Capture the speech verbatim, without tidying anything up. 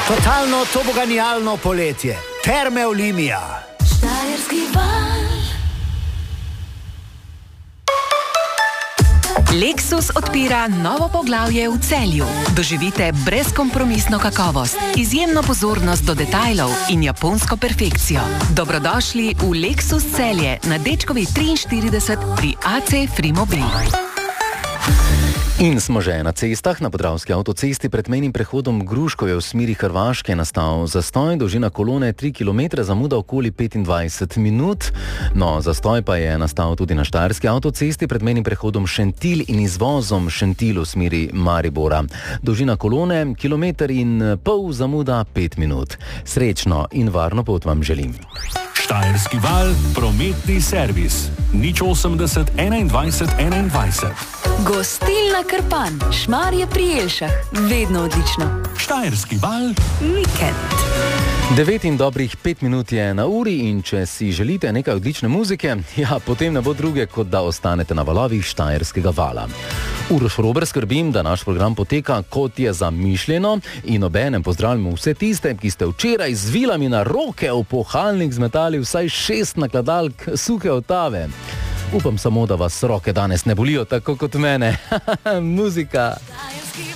Totalno toboganijalno poletje. Terme Olimia. Štajerski val. Lexus odpira novo poglavje v Celju. Doživite brezkompromisno kakovost, izjemno pozornost do detajlov in japonsko perfekcijo. Dobrodošli v Lexus Celje na Dečkovi triinštirideset pri A C Frimobil. In smo že na cestah. Na Podravski avtocesti pred mejnim prehodom Gruškovje v smeri Hrvaške nastal zastoj, dolžina kolone tri kilometre, zamuda okoli petindvajset minut. No, zastoj pa je nastal tudi na Štajerski avtocesti pred mejnim prehodom Šentilj in izvozom Šentilj v smeri Maribora. Dolžina kolone kilometer in pol, zamuda pet minut. Srečno in varno pot vam želim. Štajerski val, prometni servis. nič osemdeset enaindvajset enaindvajset. Gostilna Krpan, Šmarje pri Jelšah, vedno odlično. Štajerski val, vikend. Devet in dobrih pet minut je na uri in če si želite nekaj odlične muzike, ja, potem ne bo druge, kot da ostanete na valovih Štajerskega vala. Uroš Rober skrbim, da naš program poteka, kot je zamišljeno, in obenem pozdravljamo vse tiste, ki ste včeraj z vilami na roke v pohalnik zmetali vsaj šest nakladalk suhe otave. Upam samo, da vas roke danes ne bolijo tako kot mene. Muzika.